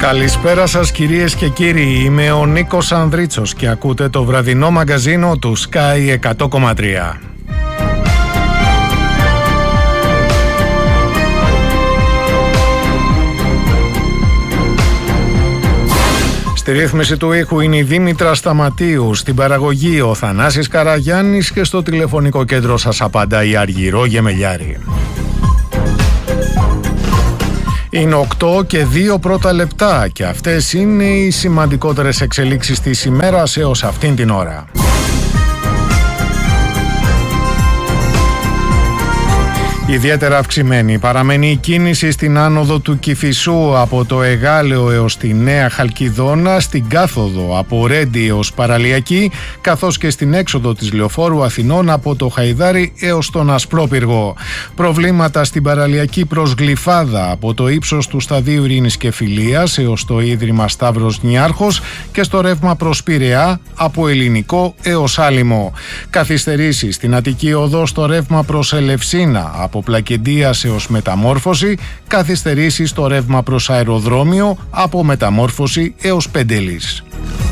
Καλησπέρα σας κυρίες και κύριοι, είμαι ο Νίκος Ανδρίτσος και ακούτε το βραδινό μαγκαζίνο του Sky 100,3. Στη ρύθμιση του ήχου είναι η Δήμητρα Σταματίου, στην παραγωγή ο Θανάσης Καραγιάννης και στο τηλεφωνικό κέντρο σας απαντά η Αργυρό Γεμελιάρη. Είναι 8 και 2 πρώτα λεπτά και αυτές είναι οι σημαντικότερες εξελίξεις της ημέρας έως αυτήν την ώρα. Ιδιαίτερα αυξημένη παραμένει η κίνηση στην άνοδο του Κηφισού από το Εγάλεο έως τη Νέα Χαλκιδόνα, στην κάθοδο από Ρέντι έως Παραλιακή, καθώς και στην έξοδο της Λεωφόρου Αθηνών από το Χαϊδάρι έως τον Ασπρόπυργο. Προβλήματα στην Παραλιακή προς Γλυφάδα από το ύψος του σταδίου Ειρήνης και Φιλίας έως το Ίδρυμα Σταύρος Νιάρχος και στο ρεύμα προς Πειραιά από Ελληνικό έως Άλυμο. Καθυστερήσεις στην Αττική Οδό στο ρεύμα προς Ελευσίνα από Πλακεντίας έως Μεταμόρφωση, καθυστερήσεις στο ρεύμα προς Αεροδρόμιο από Μεταμόρφωση έως Πεντέλης.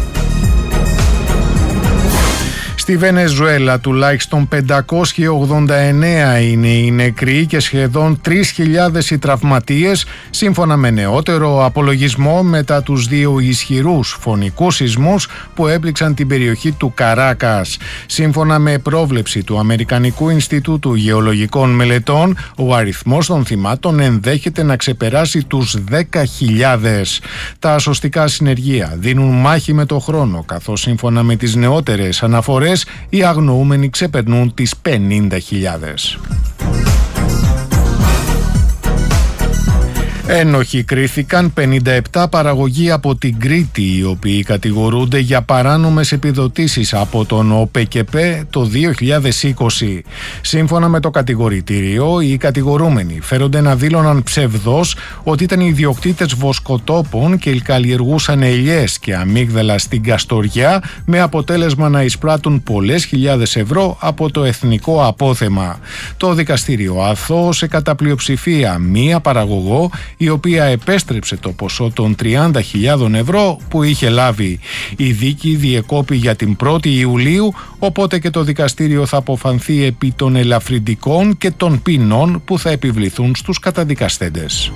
Στη Βενεζουέλα τουλάχιστον 589 είναι οι νεκροί και σχεδόν 3.000 οι τραυματίες, σύμφωνα με νεότερο απολογισμό μετά τους δύο ισχυρούς φωνικούς σεισμούς που έπληξαν την περιοχή του Καράκας. Σύμφωνα με πρόβλεψη του Αμερικανικού Ινστιτούτου Γεωλογικών Μελετών, ο αριθμός των θυμάτων ενδέχεται να ξεπεράσει τους 10.000. Τα ασωστικά συνεργεία δίνουν μάχη με το χρόνο, καθώς σύμφωνα με τις νεότερες αναφορές οι αγνοούμενοι ξεπερνούν τις 50.000. Ένοχοι κρίθηκαν 57 παραγωγοί από την Κρήτη, οι οποίοι κατηγορούνται για παράνομες επιδοτήσεις από τον ΟΠΕΚΕΠΕ το 2020. Σύμφωνα με το κατηγορητήριο, οι κατηγορούμενοι φέρονται να δήλωναν ψευδώς ότι ήταν ιδιοκτήτες βοσκοτόπων και καλλιεργούσαν ελιές και αμύγδαλα στην Καστοριά, με αποτέλεσμα να εισπράττουν πολλές χιλιάδες ευρώ από το εθνικό απόθεμα. Το δικαστήριο αθώωσε κατά πλειοψηφία μία παραγωγό, η οποία επέστρεψε το ποσό των 30.000 ευρώ που είχε λάβει. Η δίκη διεκόπη για την 1η Ιουλίου, οπότε και το δικαστήριο θα αποφανθεί επί των ελαφρυντικών και των ποινών που θα επιβληθούν στους καταδικαστέντες.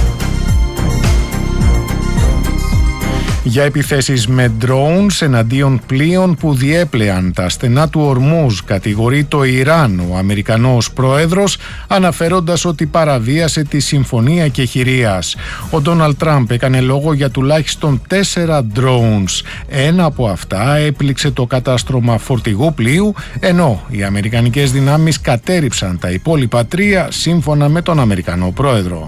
Για επιθέσεις με drones εναντίον πλοίων που διέπλεαν τα στενά του Ορμούζ κατηγορεί το Ιράν ο Αμερικανός πρόεδρος, αναφέροντας ότι παραβίασε τη συμφωνία κεχηρίας. Ο Ντόναλντ Τραμπ έκανε λόγο για τουλάχιστον 4 drones. Ένα από αυτά έπληξε το κατάστρωμα φορτηγού πλοίου, ενώ οι αμερικανικές δυνάμεις κατέρριψαν τα υπόλοιπα 3, σύμφωνα με τον Αμερικανό πρόεδρο.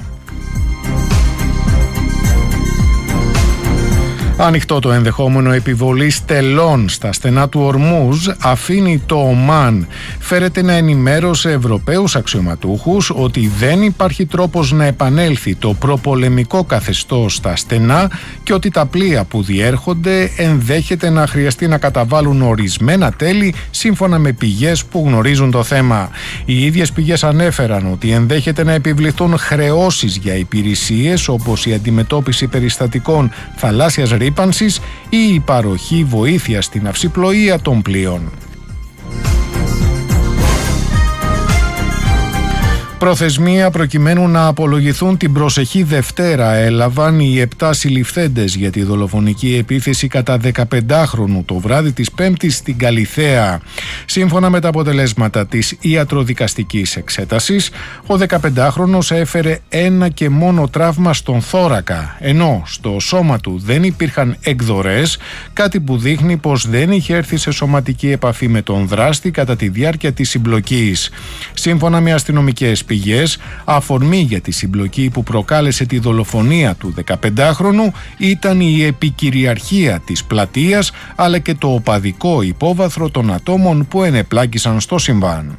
Ανοιχτό το ενδεχόμενο επιβολής τελών στα στενά του Ορμούζ αφήνει το Ομάν. Φέρεται να ενημέρωσε Ευρωπαίους αξιωματούχους ότι δεν υπάρχει τρόπος να επανέλθει το προπολεμικό καθεστώς στα στενά και ότι τα πλοία που διέρχονται ενδέχεται να χρειαστεί να καταβάλουν ορισμένα τέλη, σύμφωνα με πηγές που γνωρίζουν το θέμα. Οι ίδιες πηγές ανέφεραν ότι ενδέχεται να επιβληθούν χρεώσεις για υπηρεσίες όπως η αντιμετώπιση περιστατικών θαλάσσιας ρύπανσης ή η παροχή βοήθειας στην ναυσιπλοεία των πλοίων. Προθεσμία προκειμένου να απολογηθούν την προσεχή Δευτέρα έλαβαν οι 7 συλληφθέντες για τη δολοφονική επίθεση κατά 15χρονου το βράδυ της Πέμπτης στην Καλιθέα. Σύμφωνα με τα αποτελέσματα της ιατροδικαστικής εξέτασης, ο 15χρονος έφερε ένα και μόνο τραύμα στον θώρακα, ενώ στο σώμα του δεν υπήρχαν εκδορές, κάτι που δείχνει πως δεν είχε έρθει σε σωματική επαφή με τον δράστη κατά τη διάρκεια της συμπλοκής. Σύμφωνα με αστυνομικές πηγές, αφορμή για τη συμπλοκή που προκάλεσε τη δολοφονία του 15χρονου ήταν η επικυριαρχία της πλατείας, αλλά και το οπαδικό υπόβαθρο των ατόμων που ενεπλάκησαν στο συμβάν.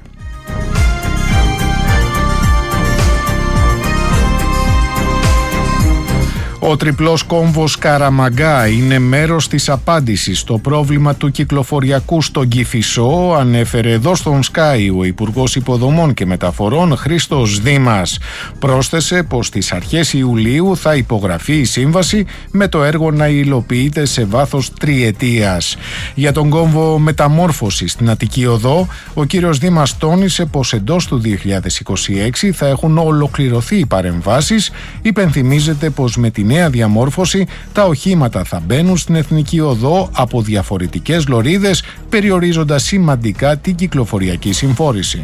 Ο τριπλός κόμβος Καραμαγκά είναι μέρος της απάντησης στο πρόβλημα του κυκλοφοριακού στον Κηφισό, ανέφερε εδώ στον Sky ο Υπουργός Υποδομών και Μεταφορών Χρήστος Δήμας. Πρόσθεσε πως στις αρχές Ιουλίου θα υπογραφεί η σύμβαση με το έργο να υλοποιείται σε βάθος τριετίας. Για τον κόμβο μεταμόρφωσης στην Αττική Οδό, ο κύριος Δήμας τόνισε πως εντός του 2026 θα έχουν ολοκληρωθεί οι παρεμβάσεις. Υπενθυμίζεται πως με τη νέα διαμόρφωση τα οχήματα θα μπαίνουν στην Εθνική Οδό από διαφορετικές λωρίδες, περιορίζοντας σημαντικά την κυκλοφοριακή συμφόρηση.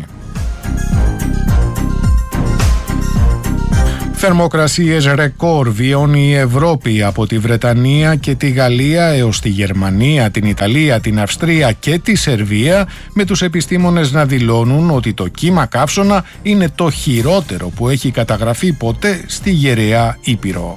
Θερμοκρασίες ρεκόρ βιώνει η Ευρώπη από τη Βρετανία και τη Γαλλία έως τη Γερμανία, την Ιταλία, την Αυστρία και τη Σερβία, με τους επιστήμονες να δηλώνουν ότι το κύμα καύσωνα είναι το χειρότερο που έχει καταγραφεί ποτέ στη γεραιά Ήπειρο.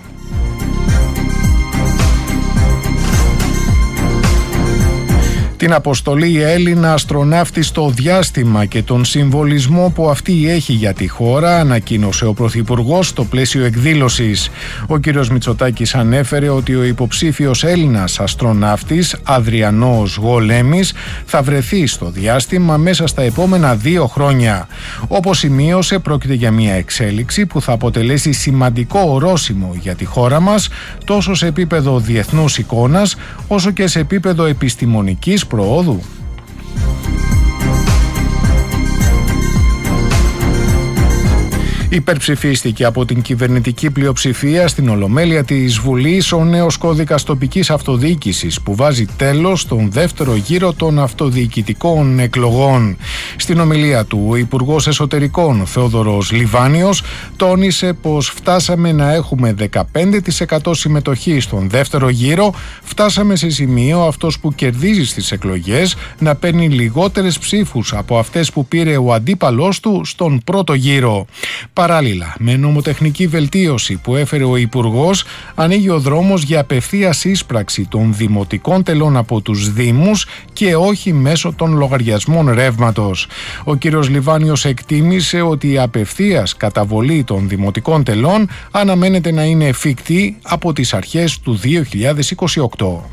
Την αποστολή Έλληνα αστροναύτη στο διάστημα και τον συμβολισμό που αυτή έχει για τη χώρα ανακοίνωσε ο Πρωθυπουργός στο πλαίσιο εκδήλωσης. Ο κ. Μητσοτάκης ανέφερε ότι ο υποψήφιος Έλληνας αστροναύτης Αδριανός Γολέμης θα βρεθεί στο διάστημα μέσα στα επόμενα 2 χρόνια. Όπως σημείωσε, πρόκειται για μια εξέλιξη που θα αποτελέσει σημαντικό ορόσημο για τη χώρα μας, τόσο σε επίπεδο διεθνούς εικόνας όσο και σε επίπεδο επιστημονικής προόδου. Υπερψηφίστηκε από την κυβερνητική πλειοψηφία στην Ολομέλεια της Βουλής ο νέος κώδικας τοπικής αυτοδιοίκησης που βάζει τέλος στον δεύτερο γύρο των αυτοδιοικητικών εκλογών. Στην ομιλία του, ο Υπουργός Εσωτερικών Θεόδωρος Λιβάνιος τόνισε πως φτάσαμε να έχουμε 15% συμμετοχή στον δεύτερο γύρο, φτάσαμε σε σημείο αυτός που κερδίζει στις εκλογές να παίρνει λιγότερες ψήφους από αυτές που πήρε ο αντίπαλός του στον πρώτο γύρο. Παράλληλα, με νομοτεχνική βελτίωση που έφερε ο Υπουργός, ανοίγει ο δρόμος για απευθείας ίσπραξη των δημοτικών τελών από τους Δήμους και όχι μέσω των λογαριασμών ρεύματος. Ο κύριος Λιβάνιος εκτίμησε ότι η απευθείας καταβολή των δημοτικών τελών αναμένεται να είναι εφικτή από τις αρχές του 2028.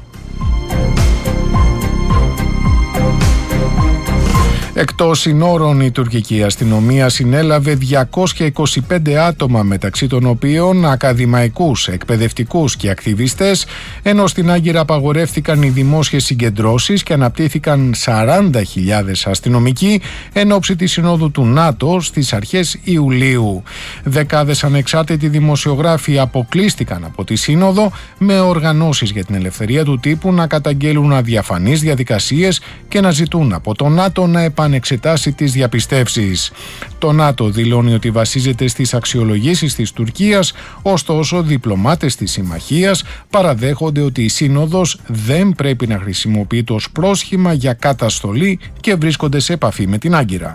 Εκτός συνόρων, η τουρκική αστυνομία συνέλαβε 225 άτομα, μεταξύ των οποίων ακαδημαϊκούς, εκπαιδευτικούς και ακτιβιστές, ενώ στην Άγκυρα απαγορεύτηκαν οι δημόσιες συγκεντρώσεις και αναπτύχθηκαν 40.000 αστυνομικοί εν ώψη της Συνόδου του ΝΑΤΟ στις αρχές Ιουλίου. Δεκάδες ανεξάρτητοι δημοσιογράφοι αποκλείστηκαν από τη Σύνοδο, με οργανώσεις για την ελευθερία του τύπου να καταγγέλουν αδιαφανείς διαδικασίες και να ζητούν από το ΝΑΤΟ να επανεξετάσει τις διαπιστεύσεις. Το ΝΑΤΟ δηλώνει ότι βασίζεται στις αξιολογήσεις της Τουρκίας, ωστόσο διπλωμάτες της συμμαχίας παραδέχονται ότι η Σύνοδος δεν πρέπει να χρησιμοποιείται ως πρόσχημα για καταστολή και βρίσκονται σε επαφή με την Άγκυρα.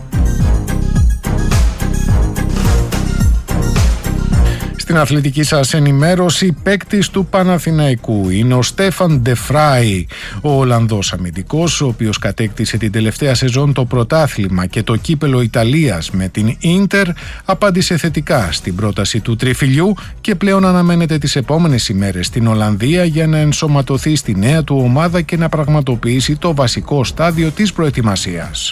Στην αθλητική σας ενημέρωση, παίκτης του Παναθηναϊκού είναι ο Στέφαν Ντε Φράι, ο Ολλανδός αμυντικός, ο οποίος κατέκτησε την τελευταία σεζόν το πρωτάθλημα και το κύπελο Ιταλίας με την Ίντερ, απάντησε θετικά στην πρόταση του τριφυλιού και πλέον αναμένεται τις επόμενες ημέρες στην Ολλανδία για να ενσωματωθεί στη νέα του ομάδα και να πραγματοποιήσει το βασικό στάδιο της προετοιμασίας.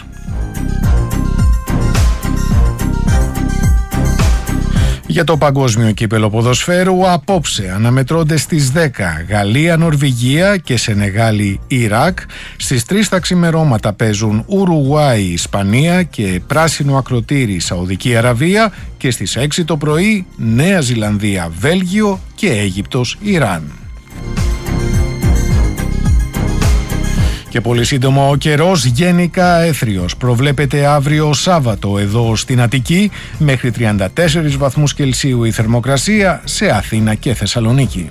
Για το παγκόσμιο κύπελο ποδοσφαίρου, απόψε αναμετρώνται στις 10 Γαλλία-Νορβηγία και Σενεγάλη-Ιράκ. Στις 3 τα ξημερώματα παίζουν Ουρουγουάη-Ισπανία και πράσινο ακροτήρι Σαουδική Αραβία και στις 6 το πρωί Νέα Ζηλανδία-Βέλγιο και Αίγυπτος-Ιράν. Και πολύ σύντομα ο καιρός, γενικά έθριος. Προβλέπεται αύριο Σάββατο εδώ στην Αττική μέχρι 34 βαθμούς Κελσίου η θερμοκρασία, σε Αθήνα και Θεσσαλονίκη.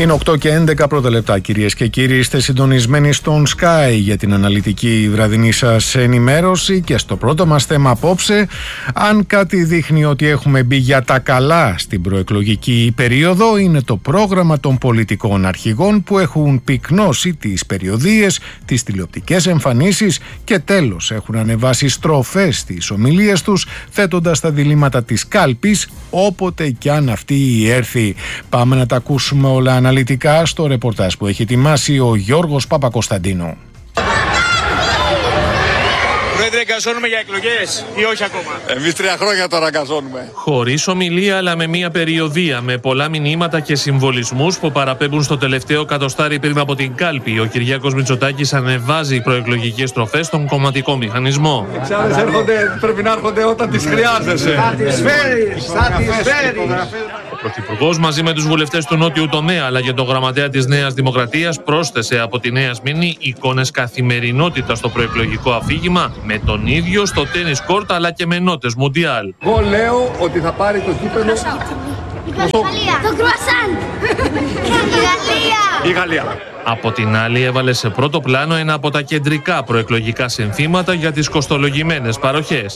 Είναι 8 και 11 πρώτα λεπτά, κυρίες και κύριοι. Είστε συντονισμένοι στον Sky για την αναλυτική βραδινή σας ενημέρωση και στο πρώτο μας θέμα απόψε, αν κάτι δείχνει ότι έχουμε μπει για τα καλά στην προεκλογική περίοδο, είναι το πρόγραμμα των πολιτικών αρχηγών που έχουν πυκνώσει τις περιοδίες, τις τηλεοπτικές εμφανίσεις και τέλος έχουν ανεβάσει στροφές στις ομιλίες τους, θέτοντας τα διλήμματα της κάλπης όποτε κι αν αυτή έρθει. Πάμε να τα ακούσουμε όλα αναλυτικά στο ρεπορτάζ που έχει ετοιμάσει ο Γιώργος Παπακοσταντίνου. Πρόεδρε, εγκαζώνουμε για εκλογές ή όχι ακόμα? Εμείς 3 χρόνια τώρα εγκαζώνουμε. Χωρίς ομιλία, αλλά με μια περιοδία, με πολλά μηνύματα και συμβολισμούς που παραπέμπουν στο τελευταίο κατοστάρι πριν από την κάλπη. Ο Κυριάκος Μητσοτάκης ανεβάζει προεκλογικές στροφές στον κομματικό μηχανισμό. Οι ξάδες έρχονται, πρέπει να έρχονται όταν τις χρειάζεσαι. Ο Πρωθυπουργός μαζί με τους βουλευτές του νότιου τομέα αλλά και τον γραμματέα της Νέας Δημοκρατίας πρόσθεσε από τη Νέα Σμύρνη εικόνες καθημερινότητας στο προεκλογικό αφήγημα, με τον ίδιο στο τένις κόρτ αλλά και με νότες Μουντιάλ. Εγώ λέω ότι θα πάρει το κύπελλο το κρουασάν. η Γαλλία. Από την άλλη έβαλε σε πρώτο πλάνο ένα από τα κεντρικά προεκλογικά συνθήματα για τις κοστολογημένες παροχές.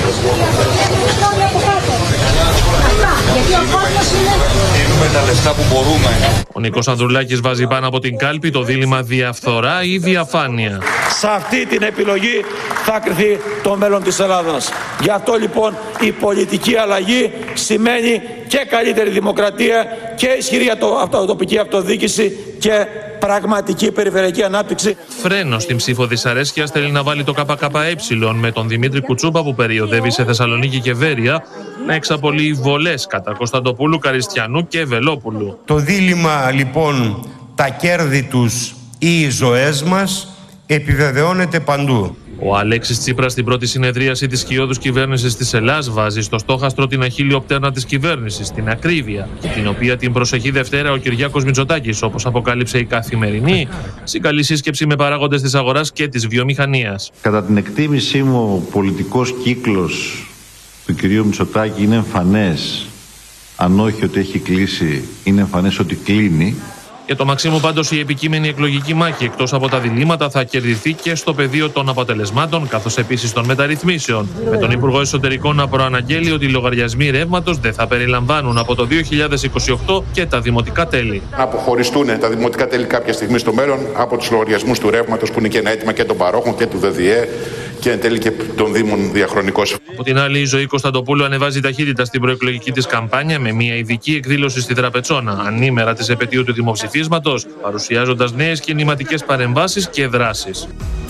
Δίνουμε τα λεφτά που μπορούμε. Ο Νίκος Ανδρουλάκης βάζει πάνω από την κάλπη το δίλημμα διαφθορά ή διαφάνεια. Σε αυτή την επιλογή θα κριθεί το μέλλον της Ελλάδας. Γι' αυτό λοιπόν η πολιτική αλλαγή σημαίνει και καλύτερη δημοκρατία και ισχυρή τοπική αυτοδιοίκηση και πραγματική περιφερειακή ανάπτυξη. Φρένο στην ψήφο δυσαρέσκειας θέλει να βάλει το ΚΚΕ με τον Δημήτρη Κουτσούπα που περιοδεύει σε Θεσσαλονίκη και Βέρεια να εξαπολύει βολές κατά Κωνσταντοπούλου, Καριστιανού και Βελόπουλου. Το δίλημμα λοιπόν τα κέρδη τους ή οι ζωές μας επιβεβαιώνεται παντού. Ο Αλέξης Τσίπρας στην πρώτη συνεδρίαση της σκιώδους κυβέρνησης της Ελλάδας βάζει στο στόχαστρο την αχίλλειο πτέρνα της κυβέρνησης, την ακρίβεια, την οποία την προσεχή Δευτέρα ο Κυριάκος Μητσοτάκης, όπως αποκάλυψε η Καθημερινή, σε καλή σύσκεψη με παράγοντες της αγοράς και της βιομηχανίας. Κατά την εκτίμησή μου, ο πολιτικός κύκλος του κυρίου Μητσοτάκη είναι εμφανές, αν όχι ότι έχει κλείσει, είναι εμφανές ότι κλείνει. Για το Μαξίμου πάντως η επικείμενη εκλογική μάχη εκτός από τα διλήμματα θα κερδιθεί και στο πεδίο των αποτελεσμάτων καθώς επίσης των μεταρρυθμίσεων. Με τον Υπουργό Εσωτερικών να προαναγγέλει ότι οι λογαριασμοί ρεύματος δεν θα περιλαμβάνουν από το 2028 και τα δημοτικά τέλη. Να αποχωριστούν τα δημοτικά τέλη κάποια στιγμή στο μέλλον από τους λογαριασμούς του ρεύματος που είναι και ένα αίτημα και των παρόχων και του ΔΔΕ και εν τέλει και των Δήμων διαχρονικώς. Από την άλλη, η Ζωή Κωνσταντοπούλου ανεβάζει ταχύτητα στην προεκλογική της καμπάνια με μια ειδική εκδήλωση στη Τραπετσόνα, ανήμερα της επετείου του δημοψηφίσματος, παρουσιάζοντας νέες κινηματικές παρεμβάσεις και δράσεις.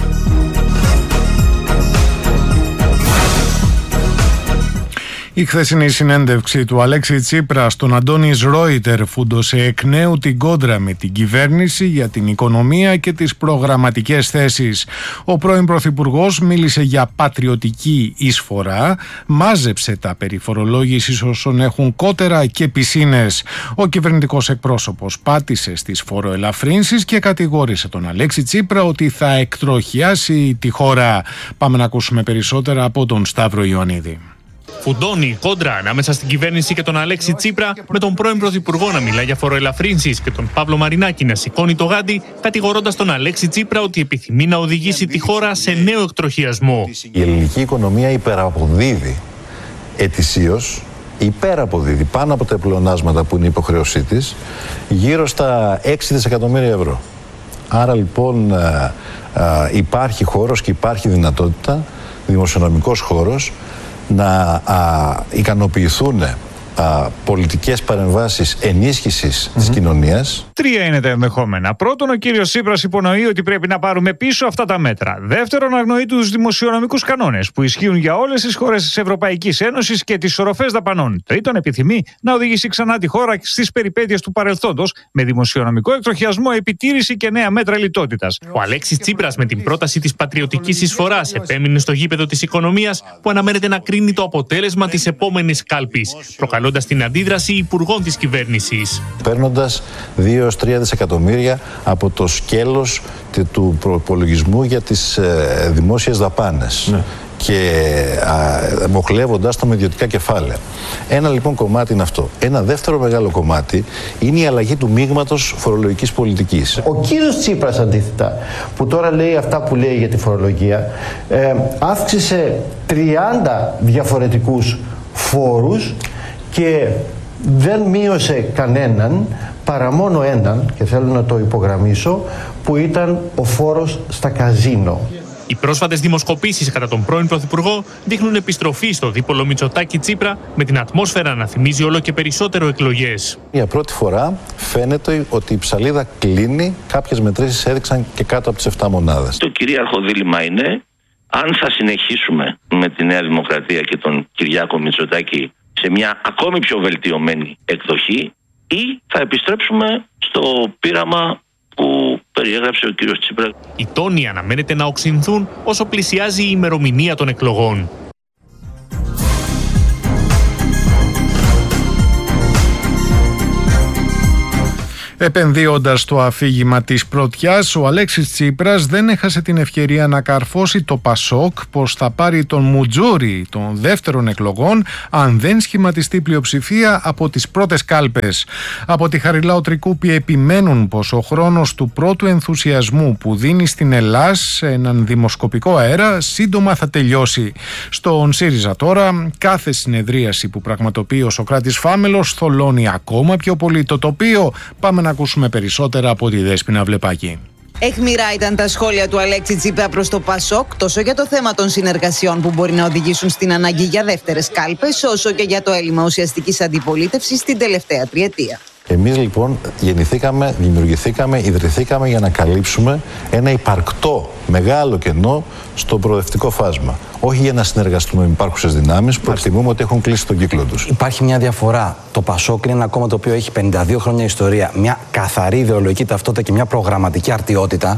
Η χθεσινή συνέντευξη του Αλέξη Τσίπρα στον Αντώνης Ρόιτερ φούντωσε εκ νέου την κόντρα με την κυβέρνηση για την οικονομία και τις προγραμματικές θέσεις. Ο πρώην Πρωθυπουργός μίλησε για πατριωτική εισφορά, μάζεψε τα περί φορολόγησης όσων έχουν κότερα και πισίνες. Ο κυβερνητικός εκπρόσωπος πάτησε στις φοροελαφρύνσεις και κατηγόρησε τον Αλέξη Τσίπρα ότι θα εκτροχιάσει τη χώρα. Πάμε να ακούσουμε περισσότερα από τον Σταύρο Ιωαννίδη. Φουντώνει η κόντρα ανάμεσα στην κυβέρνηση και τον Αλέξη Τσίπρα, με τον πρώην Πρωθυπουργό να μιλά για φοροελαφρύνσεις και τον Παύλο Μαρινάκη να σηκώνει το γάντι, κατηγορώντας τον Αλέξη Τσίπρα ότι επιθυμεί να οδηγήσει τη χώρα σε νέο εκτροχιασμό. Η ελληνική οικονομία υπεραποδίδει ετησίως, υπεραποδίδει πάνω από τα πλεονάσματα που είναι η υποχρέωσή της, γύρω στα 6 δισεκατομμύρια ευρώ. Άρα λοιπόν υπάρχει χώρος και υπάρχει δυνατότητα, δημοσιονομικός χώρος, να ικανοποιηθούν πολιτικές παρεμβάσεις ενίσχυσης της κοινωνίας. 3 είναι τα ενδεχόμενα. Πρώτον, ο κύριος Τσίπρας υπονοεί ότι πρέπει να πάρουμε πίσω αυτά τα μέτρα. Δεύτερον, αγνοεί τους δημοσιονομικούς κανόνες που ισχύουν για όλες τις χώρες της Ευρωπαϊκής Ένωσης και τις οροφές δαπανών. Τρίτον, επιθυμεί να οδηγήσει ξανά τη χώρα στις περιπέτειες του παρελθόντος με δημοσιονομικό εκτροχιασμό, επιτήρηση και νέα μέτρα λιτότητας. Ο Αλέξης Τσίπρας με την πρόταση της πατριωτικής εισφοράς επέμεινε στο γήπεδο της οικονομίας που αναμένεται να κρίνει το αποτέλεσμα της επόμενης κάλπης, προκαλώντας την αντίδραση υπουργών της κυβέρνησης. Παίρνοντας 2-3 δισεκατομμύρια από το σκέλος του προπολογισμού για τις δημόσιες δαπάνες. Ναι. και μοχλεύοντας τα με ιδιωτικά κεφάλαια. Ένα λοιπόν κομμάτι είναι αυτό. Ένα δεύτερο μεγάλο κομμάτι είναι η αλλαγή του μείγματος φορολογικής πολιτικής. Ο κύριος Τσίπρας αντίθετα, που τώρα λέει αυτά που λέει για τη φορολογία, αύξησε 30 διαφορετικούς φόρους και δεν μείωσε κανέναν παρά μόνο έναν, και θέλω να το υπογραμμίσω, που ήταν ο φόρος στα καζίνο. Οι πρόσφατες δημοσκοπήσεις κατά τον πρώην Πρωθυπουργό δείχνουν επιστροφή στο δίπολο Μητσοτάκη-Τσίπρα, με την ατμόσφαιρα να θυμίζει όλο και περισσότερο εκλογές. Για πρώτη φορά φαίνεται ότι η ψαλίδα κλείνει, κάποιες μετρήσεις έδειξαν και κάτω από τις 7 μονάδες. Το κυρίαρχο δίλημμα είναι αν θα συνεχίσουμε με τη Νέα Δημοκρατία και τον Κυριάκο Μητσοτάκη σε μια ακόμη πιο βελτιωμένη εκδοχή, ή θα επιστρέψουμε στο πείραμα που περιέγραψε ο κύριος Τσίπρα. Οι τόνοι αναμένεται να οξυνθούν όσο πλησιάζει η ημερομηνία των εκλογών. Επενδύοντας το αφήγημα της πρωτιάς, ο Αλέξης Τσίπρας δεν έχασε την ευκαιρία να καρφώσει το Πασόκ πως θα πάρει τον Μουτζούρι των δεύτερων εκλογών αν δεν σχηματιστεί πλειοψηφία από τις πρώτες κάλπες. Από τη Χαριλάου Τρικούπη επιμένουν πως ο χρόνος του πρώτου ενθουσιασμού που δίνει στην Ελλάς έναν δημοσκοπικό αέρα σύντομα θα τελειώσει. Στον ΣΥΡΙΖΑ τώρα, κάθε συνεδρίαση που πραγματοποιεί ο Σωκράτης Φάμελος θολώνει ακόμα πιο πολύ το τοπίο. Πάμε να ακούσουμε περισσότερα από τη Δέσποινα Βλεπάκη. Αιχμηρά ήταν τα σχόλια του Αλέξη Τσίπρα προς το Πασόκ, τόσο για το θέμα των συνεργασιών που μπορεί να οδηγήσουν στην ανάγκη για δεύτερες κάλπες, όσο και για το έλλειμμα ουσιαστικής αντιπολίτευσης την τελευταία τριετία. Εμείς λοιπόν γεννηθήκαμε, δημιουργηθήκαμε, ιδρυθήκαμε για να καλύψουμε ένα υπαρκτό μεγάλο κενό στο προοδευτικό φάσμα. Όχι για να συνεργαστούμε με υπάρχουσες δυνάμεις που εκτιμούμε ότι έχουν κλείσει τον κύκλο τους. Υπάρχει μια διαφορά. Το Πασόκ είναι ένα κόμμα το οποίο έχει 52 χρόνια ιστορία, μια καθαρή ιδεολογική ταυτότητα και μια προγραμματική αρτιότητα.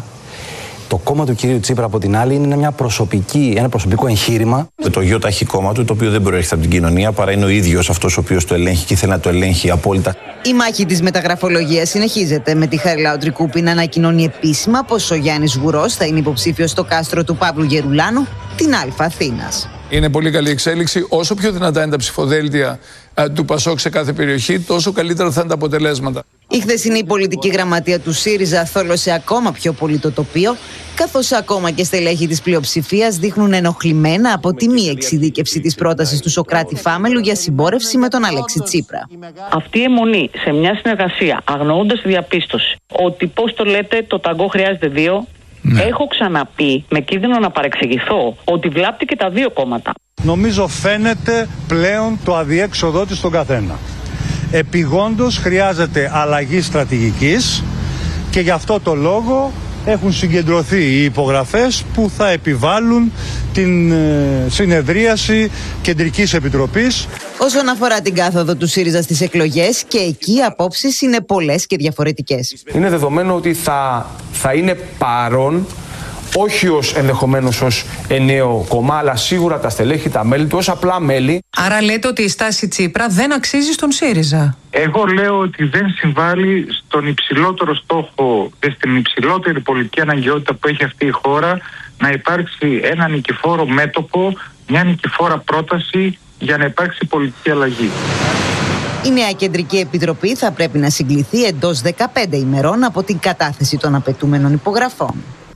Το κόμμα του κυρίου Τσίπρα από την άλλη είναι ένα προσωπικό εγχείρημα. Το ΙΟΤΑΧΗ κόμμα του, το οποίο δεν προέρχεται από την κοινωνία, παρά είναι ο ίδιος αυτός ο οποίος το ελέγχει και θέλει να το ελέγχει απόλυτα. Η μάχη της μεταγραφολογίας συνεχίζεται, με τη Χαριλάου Τρικούπη να ανακοινώνει επίσημα πως ο Γιάννης Γουρός θα είναι υποψήφιος στο κάστρο του Παύλου Γερουλάνου, την Α Αθήνας. Είναι πολύ καλή εξέλιξη. Όσο πιο δυνατά είναι τα ψηφοδέλτια του Πασόκ σε κάθε περιοχή, τόσο καλύτερα θα είναι τα αποτελέσματα. Η χθεσινή πολιτική γραμματεία του ΣΥΡΙΖΑ θόλωσε ακόμα πιο πολύ το τοπίο, καθώς ακόμα και στελέχη της πλειοψηφίας δείχνουν ενοχλημένα από τη μη εξειδίκευση της πρότασης του Σωκράτη Φάμελου για συμπόρευση με τον Αλέξη Τσίπρα. Αυτή η αιμονή σε μια συνεργασία, αγνοώντας τη διαπίστωση ότι, πώς το λέτε, το ταγκό χρειάζεται δύο. Ναι. Έχω ξαναπεί, με κίνδυνο να παρεξηγηθώ, ότι βλάπτει και τα δύο κόμματα. Νομίζω φαίνεται πλέον το αδιέξοδό της στον καθένα. Επιγόντως χρειάζεται αλλαγή στρατηγικής και γι' αυτό το λόγο έχουν συγκεντρωθεί οι υπογραφές που θα επιβάλλουν την συνεδρίαση Κεντρικής Επιτροπής. Όσον αφορά την κάθοδο του ΣΥΡΙΖΑ στις εκλογές, και εκεί οι απόψεις είναι πολλές και διαφορετικές. Είναι δεδομένο ότι θα είναι παρόν, όχι ενδεχομένως ως νέο κόμμα, αλλά σίγουρα τα στελέχη, τα μέλη του, ως απλά μέλη. Άρα λέτε ότι η στάση Τσίπρα δεν αξίζει στον ΣΥΡΙΖΑ. Εγώ λέω ότι δεν συμβάλλει στον υψηλότερο στόχο και στην υψηλότερη πολιτική αναγκαιότητα που έχει αυτή η χώρα, να υπάρξει ένα νικηφόρο μέτωπο, μια νικηφόρα πρόταση για να υπάρξει πολιτική αλλαγή. Η νέα Κεντρική Επιτροπή θα πρέπει να συγκληθεί εντός 15 ημερών από την κατάθεση των απαιτούμενων υπογραφών.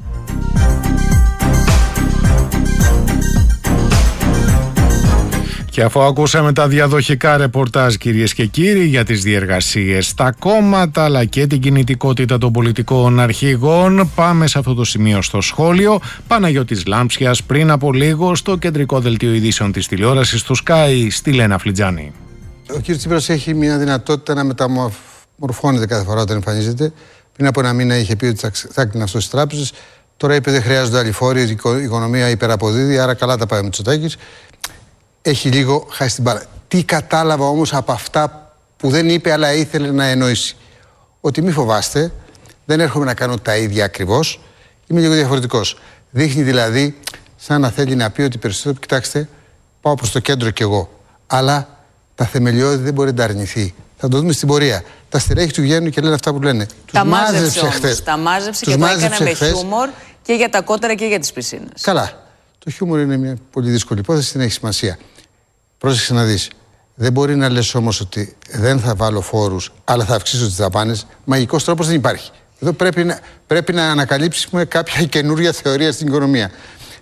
Και αφού ακούσαμε τα διαδοχικά ρεπορτάζ, κυρίες και κύριοι, για τις διεργασίες στα κόμματα αλλά και την κινητικότητα των πολιτικών αρχηγών, πάμε σε αυτό το σημείο στο σχόλιο. Παναγιώτης Λάμψιας πριν από λίγο στο κεντρικό δελτίο ειδήσεων της τηλεόρασης του Sky, στη Λένα Φλιτζάνη. Ο κ. Τσίπρας έχει μια δυνατότητα να μεταμορφώνεται κάθε φορά όταν εμφανίζεται. Πριν από ένα μήνα είχε πει ότι θα έκτεινε αυτό στις τράπεζες. Τώρα είπε δεν χρειάζονται άλλοι φόροι, η οικονομία υπεραποδίδει, άρα καλά τα πάει ο Μητσοτάκης. Έχει λίγο χάσει την μπάλα. Τι κατάλαβα όμως από αυτά που δεν είπε αλλά ήθελε να εννοήσει? Ότι μη φοβάστε, δεν έρχομαι να κάνω τα ίδια ακριβώς, είμαι λίγο διαφορετικός. Δείχνει δηλαδή σαν να θέλει να πει ότι περισσότερο, κοιτάξτε, πάω προς το κέντρο κι εγώ. Αλλά τα θεμελιώδη δεν μπορεί να τα αρνηθεί. Θα το δούμε στην πορεία. Τα στελέχη του βγαίνουν και λένε αυτά που λένε. Τα μάζεψε όμως. Τα μάζεψε και το έκανε με χιούμορ και για τα κότερα και για τις πισίνες. Καλά. Το χιούμορ είναι μια πολύ δύσκολη υπόθεση, δεν έχει σημασία. Πρόσεξε να δεις. Δεν μπορεί να λες όμως ότι δεν θα βάλω φόρους, αλλά θα αυξήσω τις δαπάνες. Μαγικός τρόπος δεν υπάρχει. Εδώ πρέπει να ανακαλύψουμε κάποια καινούρια θεωρία στην οικονομία.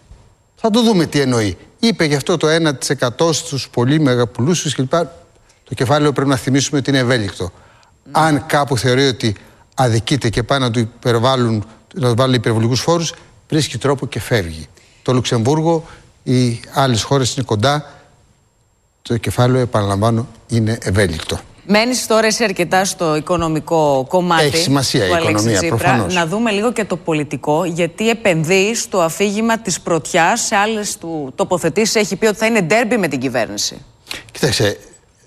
Θα το δούμε τι εννοεί. Είπε γι' αυτό το 1% στους πολύ μεγαπλούσιους κλπ. Το κεφάλαιο πρέπει να θυμίσουμε ότι είναι ευέλικτο. Αν κάπου θεωρεί ότι αδικείται και πάει να του βάλει υπερβολικούς φόρους, βρίσκει τρόπο και φεύγει. Το Λουξεμβούργο, οι άλλες χώρες είναι κοντά. Το κεφάλαιο, επαναλαμβάνω, είναι ευέλικτο. Μένεις τώρα εσύ αρκετά στο οικονομικό κομμάτι. Έχει σημασία η οικονομία, προφανώς. Να δούμε λίγο και το πολιτικό, γιατί επενδύει στο αφήγημα της πρωτιάς. Σε άλλες του τοποθετήσεις έχει πει ότι θα είναι ντέρμπι με την κυβέρνηση. Κοίταξε,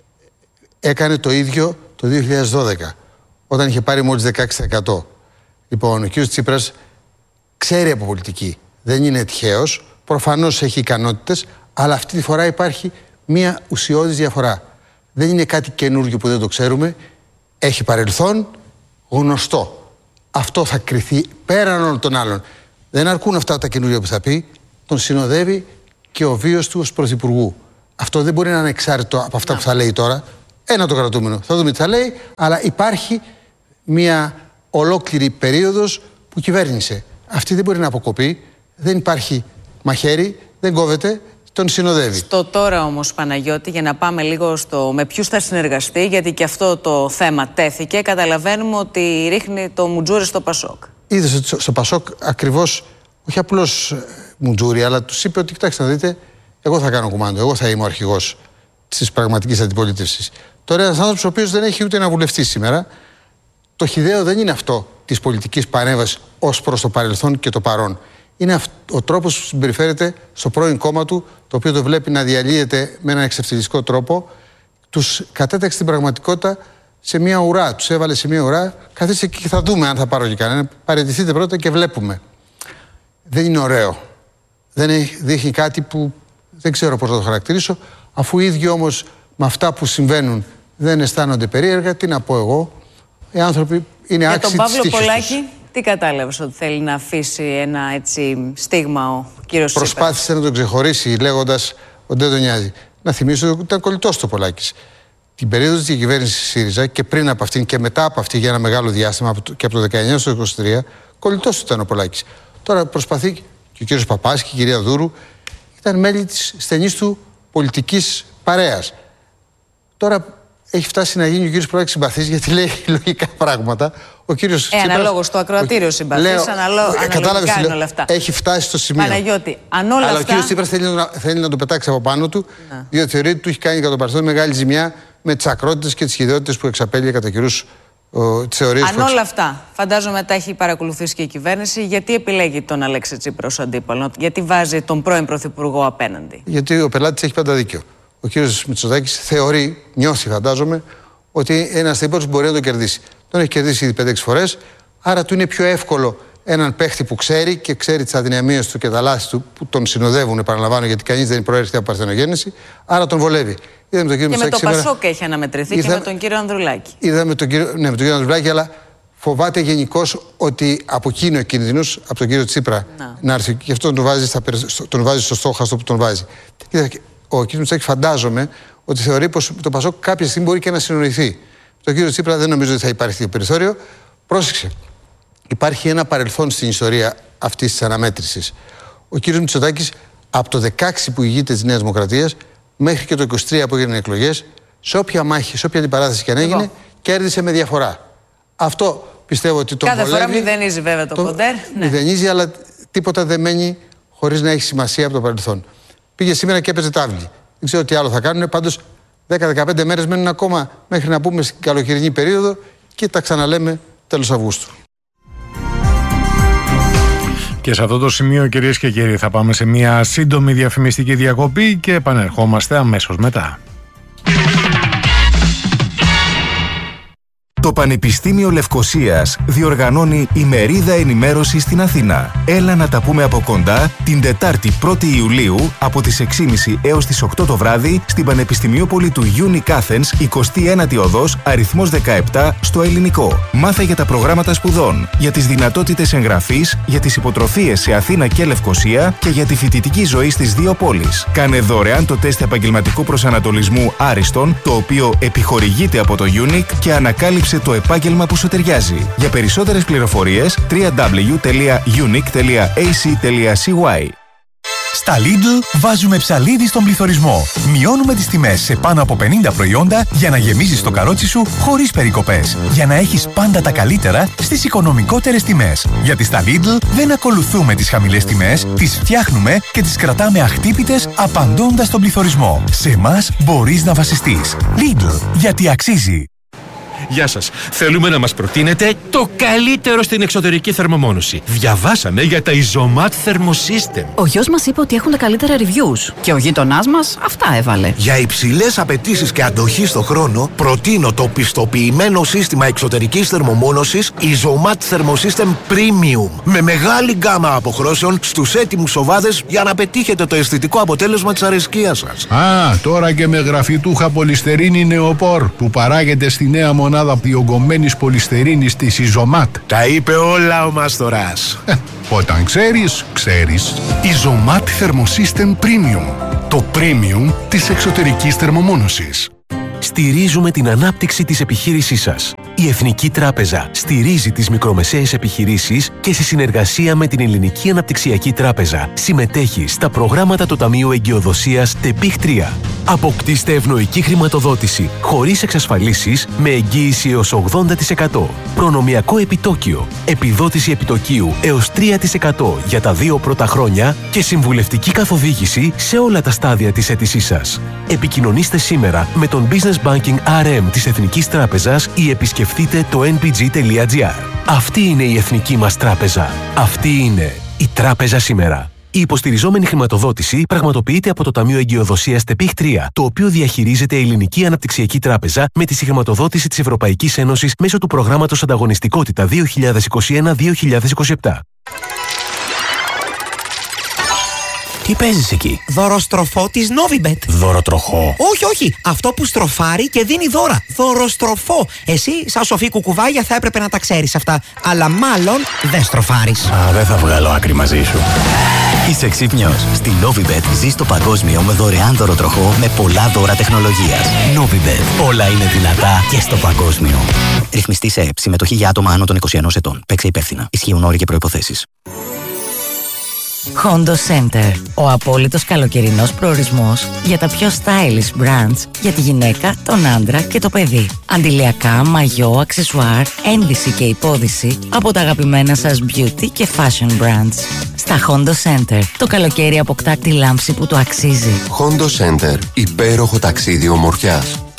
έκανε το ίδιο το 2012, όταν είχε πάρει μόλις 16%. Λοιπόν, ο κ. Τσίπρας ξέρει από πολιτική. Δεν είναι τυχαίος. Προφανώς έχει ικανότητες, αλλά αυτή τη φορά υπάρχει μία ουσιώδης διαφορά. Δεν είναι κάτι καινούργιο που δεν το ξέρουμε. Έχει παρελθόν γνωστό. Αυτό θα κριθεί πέραν όλων των άλλων. Δεν αρκούν αυτά τα καινούργια που θα πει. Τον συνοδεύει και ο βίος του ως πρωθυπουργού. Αυτό δεν μπορεί να είναι ανεξάρτητο από αυτά που θα λέει τώρα. Ένα το κρατούμενο. Θα δούμε τι θα λέει. Αλλά υπάρχει μία ολόκληρη περίοδος που κυβέρνησε. Αυτή δεν μπορεί να αποκοπεί. Δεν υπάρχει μαχαίρι. Δεν κόβεται. Τον συνοδεύει. Στο τώρα όμως, Παναγιώτη, για να πάμε λίγο στο με ποιους θα συνεργαστεί, γιατί και αυτό το θέμα τέθηκε, καταλαβαίνουμε ότι ρίχνει το μουτζούρι στο Πασόκ. Είδες ότι στο Πασόκ ακριβώς, όχι απλώς μουτζούρι, αλλά τους είπε ότι κοιτάξτε να δείτε, εγώ θα κάνω κουμάντο, εγώ θα είμαι ο αρχηγός της πραγματικής αντιπολίτευσης. Τώρα ένας άνθρωπος ο οποίος δεν έχει ούτε ένα βουλευτή σήμερα. Το χυδαίο δεν είναι αυτό της πολιτικής παρέμβασης ως προς το παρελθόν και το παρόν. Είναι ο τρόπος που συμπεριφέρεται στο πρώην κόμμα του, το οποίο το βλέπει να διαλύεται με έναν εξευθυλιστικό τρόπο. Τους κατέταξε την πραγματικότητα σε μια ουρά. Τους έβαλε σε μια ουρά. Καθίστε και θα δούμε αν θα πάρω και κανένα. Παραιτηθείτε πρώτα και βλέπουμε. Δεν είναι ωραίο. Δεν δείχνει κάτι που δεν ξέρω πώς να το χαρακτηρίσω. Αφού οι ίδιοι όμως με αυτά που συμβαίνουν δεν αισθάνονται περίεργα, τι να πω εγώ. Οι άνθρωποι είναι άξιοι της τύχης τους. Για τον Παύλο Πολάκη, τι κατάλαβες ότι θέλει να αφήσει ένα έτσι στίγμα ο κύριος Τσίπρας? Προσπάθησε να τον ξεχωρίσει λέγοντας ότι δεν τον νοιάζει. Να θυμίσω ότι ήταν κολλητός το Πολάκης. Την περίοδο της διακυβέρνησης ΣΥΡΙΖΑ και πριν από αυτήν και μετά από αυτή για ένα μεγάλο διάστημα, και από το 19 στο 23, κολλητός του ήταν ο Πολάκης. Τώρα προσπαθεί και ο κύριος Παπάς και η κυρία Δούρου ήταν μέλη της στενής του πολιτικής παρέας. Τώρα έχει φτάσει να γίνει ο κύριος Πολάκης συμπαθής, γιατί λέει λογικά πράγματα. Ο κύριος Τσίπρας, αναλόγως το ακροατήριο συμπαθής, αναλογικά είναι όλα αυτά. Έχει φτάσει στο σημείο. Παναγιώτη, αν όλα αλλά αυτά... ο κύριος Τσίπρας θέλει να το πετάξει από πάνω του, διότι θεωρεί ότι του έχει κάνει κατά το παρελθόν μεγάλη ζημιά με τις ακρότητες και τις χυδαιότητες που εξαπέλυε κατά καιρούς τις θεωρίες. Αν όλα αυτά, φαντάζομαι τα έχει παρακολουθήσει και η κυβέρνηση, γιατί επιλέγει τον Αλέξη Τσίπρα ως αντίπαλο, γιατί βάζει τον πρώην Πρωθυπουργό απέναντι? Γιατί ο πελάτης έχει πάντα δίκιο. Ο κύριος Μητσοτάκης θεωρεί, νιώθει φαντάζομαι, ότι ένας αντίπαλος μπορεί να τον κερδίσει. Τον έχει κερδίσει ήδη 5-6 φορές, άρα του είναι πιο εύκολο έναν παίχτη που ξέρει και ξέρει τις αδυναμίες του και τα λάθη του που τον συνοδεύουν, επαναλαμβάνω, γιατί κανείς δεν προέρχεται από παρθενογέννηση, άρα τον βολεύει. Και με το Πασόκ έχει αναμετρηθεί και με τον κύριο Ανδρουλάκη. Είδαμε τον κύριο Ανδρουλάκη, αλλά φοβάται γενικώς ότι από εκεί είναι ο κίνδυνος, από τον κύριο Τσίπρα να έρθει. Γι' αυτό τον βάζει στο στόχαστρο που τον βάζει. Ο κ. Μητσοτάκης φαντάζομαι ότι θεωρεί πως το Πασόκ κάποια στιγμή μπορεί και να συνοηθεί. Το κύριο Τσίπρα δεν νομίζω ότι θα υπάρχει τέτοιο περιθώριο. Πρόσεξε. Υπάρχει ένα παρελθόν στην ιστορία αυτής της αναμέτρησης. Ο κ. Μητσοτάκης από το 16 που ηγείται της Νέας Δημοκρατίας μέχρι και το 23 που έγιναν εκλογές, σε όποια μάχη, σε όποια αντιπαράθεση και αν έγινε, κέρδισε με διαφορά. Αυτό πιστεύω ότι τον βολεύει. Κάθε φορά μηδενίζει βέβαια το ποντέρ. Μηδενίζει, αλλά τίποτα δεν μένει χωρίς να έχει σημασία από το παρελθόν. Πήγε σήμερα και έπαιζε τάβλη. Δεν ξέρω τι άλλο θα κάνουν. Πάντως 10-15 μέρες μένουν ακόμα μέχρι να μπούμε στην καλοκαιρινή περίοδο και τα ξαναλέμε τέλος Αυγούστου. Και σε αυτό το σημείο, κυρίες και κύριοι, θα πάμε σε μια σύντομη διαφημιστική διακοπή και επανερχόμαστε αμέσως μετά. Το Πανεπιστήμιο Λευκωσίας διοργανώνει ημερίδα ενημέρωσης στην Αθήνα. Έλα να τα πούμε από κοντά την Τετάρτη 1η Ιουλίου από τις 6.30 έως τις 8 το βράδυ στην Πανεπιστημιόπολη του Unic Athens, 29η οδός, αριθμός 17, στο Ελληνικό. Μάθε για τα προγράμματα σπουδών, για τις δυνατότητες εγγραφής, για τις υποτροφίες σε Αθήνα και Λευκωσία και για τη φοιτητική ζωή στις δύο πόλεις. Κάνε δωρεάν το τεστ επαγγελματικού προσανατολισμού Άριστον, το οποίο επιχορηγείται από το Unic, και ανακάλυψε το επάγγελμα που σου ταιριάζει. Για περισσότερες πληροφορίες www.unic.ac.cy. Στα Lidl βάζουμε ψαλίδι στον πληθωρισμό. Μειώνουμε τις τιμές σε πάνω από 50 προϊόντα για να γεμίζεις το καρότσι σου χωρίς περικοπές. Για να έχεις πάντα τα καλύτερα στις οικονομικότερες τιμές. Γιατί στα Lidl δεν ακολουθούμε τις χαμηλές τιμές, τις φτιάχνουμε και τις κρατάμε αχτύπητες απαντώντας στον πληθωρισμό. Σε εμάς μπορείς να βασιστείς. Lidl, γιατί αξίζει. Γεια σας. Θέλουμε να μας προτείνετε το καλύτερο στην εξωτερική θερμομόνωση. Διαβάσαμε για τα Isomat Thermosystem. Ο γιος μας είπε ότι έχουν τα καλύτερα reviews και ο γείτονάς μας αυτά έβαλε. Για υψηλές απαιτήσεις και αντοχή στο χρόνο, προτείνω το πιστοποιημένο σύστημα εξωτερικής θερμομόνωσης Isomat Thermosystem Premium. Με μεγάλη γκάμα αποχρώσεων στους έτοιμους σοβάδες για να πετύχετε το αισθητικό αποτέλεσμα της αρεσκίας σας. Τώρα και με γραφιτούχα πολυστερίνη νεοπόρ που παράγεται στη νέα μονάδα διογκωμένης πολυστερίνης της Isomat. Τα είπε όλα ο Μάστορας. Όταν ξέρεις, ξέρεις. Isomat Thermosystem Premium. Το premium της εξωτερικής θερμομόνωσης. Στηρίζουμε την ανάπτυξη της επιχείρησής σας. Η Εθνική Τράπεζα στηρίζει τις μικρομεσαίες επιχειρήσεις και σε συνεργασία με την Ελληνική Αναπτυξιακή Τράπεζα συμμετέχει στα προγράμματα του Ταμείου Εγκυοδοσίας ΤΕΠΙΧ 3. Αποκτήστε ευνοϊκή χρηματοδότηση χωρίς εξασφαλίσεις με εγγύηση έως 80%. Προνομιακό επιτόκιο, επιδότηση επιτοκίου έως 3% για τα 2 πρώτα χρόνια και συμβουλευτική καθοδήγηση σε όλα τα στάδια της αίτησής σας. Επικοινωνήστε σήμερα με τον Business Banking RM της Εθνικής Τράπεζας ή επισκεφτείτε το npg.gr. Αυτή είναι η Εθνική μας Τράπεζα. Αυτή είναι η Τράπεζα σήμερα. Η υποστηριζόμενη χρηματοδότηση πραγματοποιείται από το Ταμείο Εγκυοδοσίας ΤΕΠΙΧ 3, το οποίο διαχειρίζεται η Ελληνική Αναπτυξιακή Τράπεζα με τη συγχρηματοδότηση της Ευρωπαϊκής Ένωσης μέσω του Προγράμματος Ανταγωνιστικότητα 2021-2027. Τι παίζεις εκεί? Δωροστροφό της Novibet. Δωροτροχό? Όχι. Αυτό που στροφάρει και δίνει δώρα. Δωροστροφό. Εσύ, σαν σοφή κουκουβάγια, θα έπρεπε να τα ξέρεις αυτά. Αλλά μάλλον δεν στροφάρεις. Δεν θα βγάλω άκρη μαζί σου. Είσαι ξύπνιος. Στη Novibet ζεις το παγκόσμιο με δωρεάν δωροτροχό με πολλά δώρα τεχνολογίας. Novibet. Όλα είναι δυνατά και στο παγκόσμιο. Ρυθμιστή σε ΕΠ. Συμμετοχή για άτομα άνω των 21 ετών. Παίξε υπεύθυνα. Ισχύουν όροι και προϋποθέσεις. Hondo Center. Ο απόλυτος καλοκαιρινός προορισμός για τα πιο stylish brands για τη γυναίκα, τον άντρα και το παιδί. Αντιλιακά, μαγιό, αξεσουάρ, ένδυση και υπόδυση από τα αγαπημένα σας beauty και fashion brands. Στα Hondo Center, το καλοκαίρι αποκτά τη λάμψη που το αξίζει. Hondo Center. Υπέροχο ταξίδι ομορφιάς.